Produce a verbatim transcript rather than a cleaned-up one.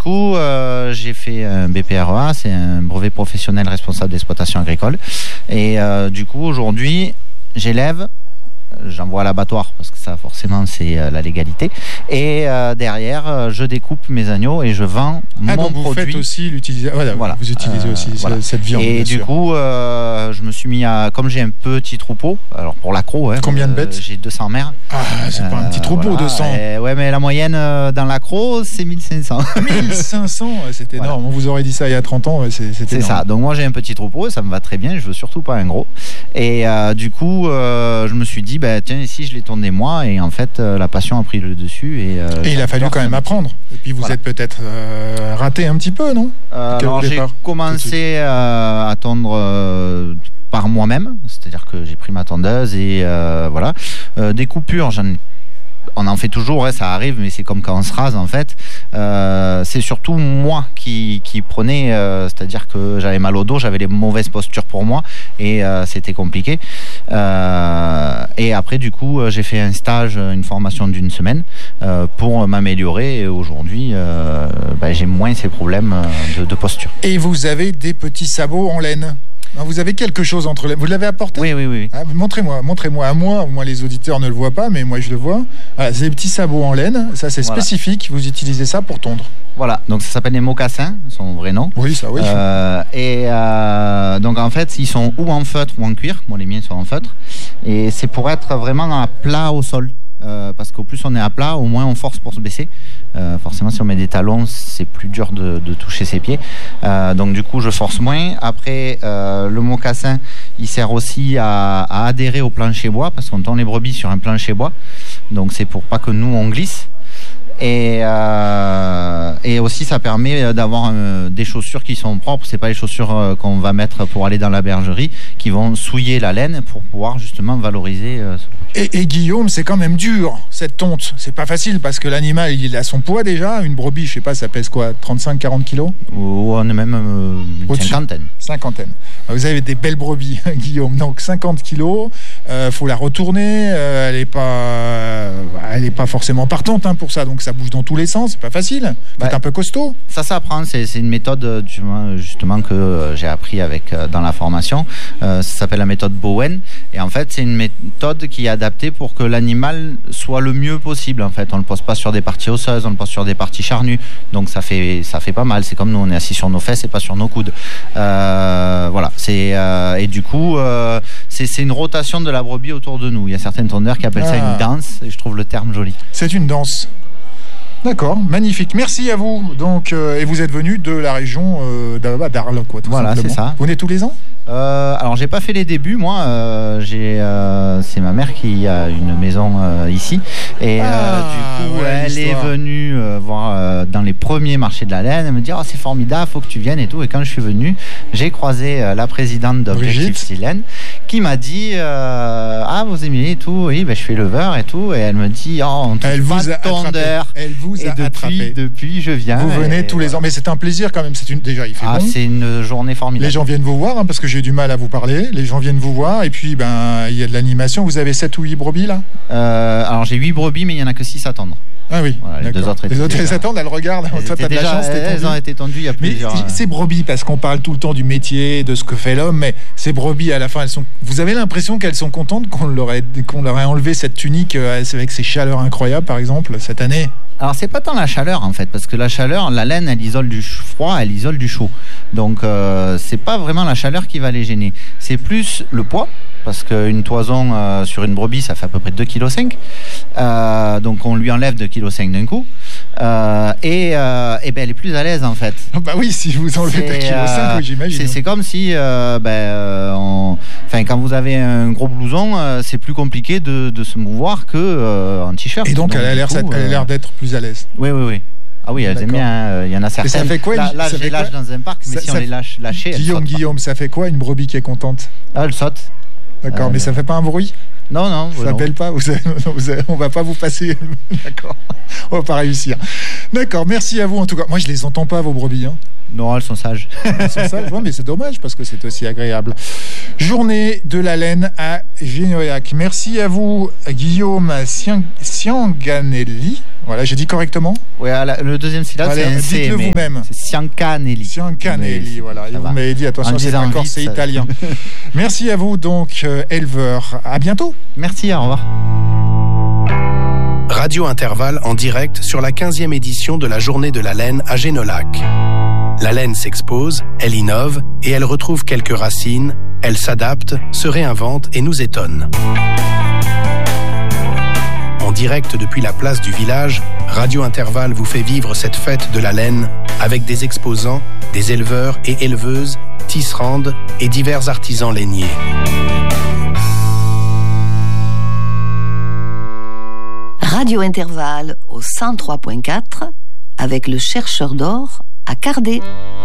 coup, euh, j'ai fait un B P R E A, c'est un brevet professionnel responsable d'exploitation agricole. Et euh, du coup, aujourd'hui, j'élève, j'envoie à l'abattoir parce que ça, forcément, c'est euh, la légalité. Et euh, derrière, euh, je découpe mes agneaux et je vends ah, mon donc vous produit. Faites aussi l'utilisation. Voilà, voilà. Vous utilisez euh, aussi voilà. cette viande. Et du sûr. coup, euh, je me suis mis à, comme j'ai un petit troupeau, alors pour l'accro, hein, combien de bêtes? euh, J'ai deux cents mères. Ah, c'est euh, pas un petit troupeau, voilà. deux cents. Et, ouais, mais la moyenne euh, dans l'accro, c'est mille cinq cents. mille cinq cents, c'est énorme. Voilà. On vous aurait dit ça il y a trente ans, c'est énorme. C'est ça. Donc moi, j'ai un petit troupeau, ça me va très bien. Je veux surtout pas un gros. Et euh, du coup, euh, je me suis dit, bah, tiens, ici, je les tournais moi. Et en fait, euh, la passion a pris le dessus. Et, euh, et il a fallu quand même apprendre. Et puis vous voilà. êtes peut-être euh, raté un petit peu, non? euh, Alors j'ai commencé euh, à tondre euh, par moi-même, c'est-à-dire que j'ai pris ma tondeuse et euh, voilà. Euh, des coupures, j'en ai on en fait toujours, ouais, ça arrive, mais c'est comme quand on se rase en fait. Euh, c'est surtout moi qui, qui prenais, euh, c'est-à-dire que j'avais mal au dos, j'avais les mauvaises postures pour moi et euh, c'était compliqué. Euh, et après, du coup, j'ai fait un stage, une formation d'une semaine euh, pour m'améliorer. Et aujourd'hui, euh, bah, j'ai moins ces problèmes de, de posture. Et vous avez des petits sabots en laine? Vous avez quelque chose entre les... Vous l'avez apporté? Oui, oui, oui. Ah, montrez-moi, montrez-moi à moi. Moi, les auditeurs ne le voient pas, mais moi, je le vois. Voilà, c'est des petits sabots en laine. Ça, c'est voilà. spécifique. Vous utilisez ça pour tondre. Voilà, donc ça s'appelle les mocassins, son vrai nom. Oui, ça, oui. Euh, et euh, donc, en fait, ils sont ou en feutre ou en cuir. Bon, les miens sont en feutre. Et c'est pour être vraiment à plat au sol. Euh, parce qu'au plus on est à plat, au moins on force pour se baisser. Euh, forcément, si on met des talons, c'est plus dur de, de toucher ses pieds. Euh, donc du coup, je force moins. Après, euh, le mocassin, il sert aussi à, à adhérer au plancher bois, parce qu'on tond les brebis sur un plancher bois. Donc c'est pour pas que nous, on glisse. Et, euh, et aussi, ça permet d'avoir euh, des chaussures qui sont propres. C'est pas les chaussures euh, qu'on va mettre pour aller dans la bergerie, qui vont souiller la laine pour pouvoir justement valoriser euh, ce Et, et Guillaume, c'est quand même dur, cette tonte. C'est pas facile parce que l'animal, il a son poids déjà. Une brebis, je sais pas, ça pèse quoi, trente-cinq à quarante kilos? Ou on est même euh, une cinquantaine. Cinquantaine. Vous avez des belles brebis, Guillaume. Donc cinquante kilos, euh, faut la retourner. Euh, elle est pas, euh, elle est pas forcément partante hein, pour ça. Donc ça bouge dans tous les sens. C'est pas facile. Vous êtes ouais. un peu costaud. Ça s'apprend. C'est, c'est une méthode justement que euh, j'ai appris avec euh, dans la formation. Euh, ça s'appelle la méthode Bowen. Et en fait, c'est une méthode qui est adaptée pour que l'animal soit le mieux possible. En fait, on le pose pas sur des parties osseuses, on le pose sur des parties charnues. Donc ça fait ça fait pas mal. C'est comme nous, on est assis sur nos fesses et pas sur nos coudes. Euh, voilà. C'est euh, et du coup, euh, c'est, c'est une rotation de la brebis autour de nous. Il y a certaines tondeurs qui appellent ah. ça une danse. Et je trouve le terme joli. C'est une danse. D'accord, magnifique. Merci à vous. Donc, euh, et vous êtes venu de la région euh, d'Arles, quoi. Tout voilà, simplement. C'est ça. Vous venez tous les ans? Euh, alors j'ai pas fait les débuts moi, euh, j'ai, euh, c'est ma mère qui a une maison euh, ici et ah, euh, du coup ouais, elle l'histoire. est venue euh, voir euh, dans les premiers marchés de la laine, elle me dit oh, c'est formidable, faut que tu viennes et tout. Et quand je suis venu, j'ai croisé euh, la présidente d'Objectif Silène qui m'a dit euh, ah vous aimez et tout, oui ben je suis éleveur et tout, et elle me dit oh on elle trouve vous pas a de tondeur. Elle vous a et depuis, attrapé. Depuis je viens. Vous venez et, tous les voilà. ans, mais c'est un plaisir quand même. C'est une déjà il fait ah, bon. C'est une journée formidable. Les gens viennent vous voir hein, parce que j'ai du mal à vous parler. Les gens viennent vous voir et puis ben il y a de l'animation. Vous avez sept ou huit brebis là? euh, Alors j'ai huit brebis, mais il y en a que six à tondre. Ah oui, voilà, les deux autres les autres elles attendent, elles regardent. Elles, Toi, t'as de la chance, elles, elles ont été tondues il y a plusieurs. Mais ces brebis, parce qu'on parle tout le temps du métier, de ce que fait l'homme, mais ces brebis à la fin, elles sont. Vous avez l'impression qu'elles sont contentes qu'on leur ait qu'on leur ait enlevé cette tunique avec ces chaleurs incroyables, par exemple, cette année? Alors c'est pas tant la chaleur en fait, parce que la chaleur, la laine, elle isole du froid, elle isole du chaud. Donc euh, c'est pas vraiment la chaleur qui va les gêner. C'est plus le poids. Parce qu'une toison euh, sur une brebis, ça fait à peu près deux virgule cinq kilos. Euh, donc on lui enlève deux virgule cinq kilos d'un coup. Euh, et euh, et ben elle est plus à l'aise en fait. Oh bah oui, si vous enlevez deux virgule cinq kilos, euh, oui, j'imagine. C'est, c'est comme si, euh, ben, euh, on... enfin, quand vous avez un gros blouson, euh, c'est plus compliqué de, de se mouvoir qu'en euh, t-shirt. Et donc, donc elle, a l'air, coup, elle a l'air d'être plus à l'aise. Oui, oui, oui. Ah oui, elles aiment bien. Il y en a certaines. Et ça fait quoi? Là, là ça je les lâche dans un parc, mais ça, si on les lâche lâcher, Guillaume, elles Guillaume, ça fait quoi une brebis qui est contente? Ah, elle saute. D'accord, euh, mais ça fait pas un bruit? Non, non. Ça s'appelle pas. Vous avez, vous avez, on va pas vous passer. D'accord. On va pas réussir. D'accord. Merci à vous en tout cas. Moi, je les entends pas vos brebis. Hein. Non, elles sont sages. Elles sont sages, ouais, mais c'est dommage parce que c'est aussi agréable. Journée de la laine à Génoac. Merci à vous, Guillaume Sianganelli. Voilà, j'ai dit correctement. Oui, le deuxième syllabe, voilà, c'est un C. dites-le vous-même. C'est Siancanelli. Siancanelli, voilà. Et vous m'avez dit, attention, c'est pas corse, c'est italien. Merci à vous, donc, euh, éleveur. À bientôt. Merci, au revoir. Radio Intervalle en direct sur la quinzième édition de la Journée de la laine à Génolac. La laine s'expose, elle innove et elle retrouve quelques racines, elle s'adapte, se réinvente et nous étonne. En direct depuis la place du village, Radio Intervalle vous fait vivre cette fête de la laine avec des exposants, des éleveurs et éleveuses, tisserandes et divers artisans lainiers. Radio Intervalle au cent trois point quatre avec le chercheur d'or à Cardé.